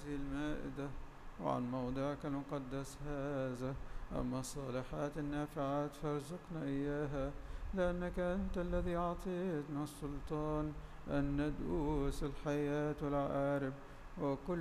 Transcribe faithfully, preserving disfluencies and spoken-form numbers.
هذه المائدة وعن موضعك المقدس هذا. أما الصالحات النافعات فارزقنا إياها، لأنك أنت الذي أعطيتنا السلطان أن ندوس الحياة والعقارب وكل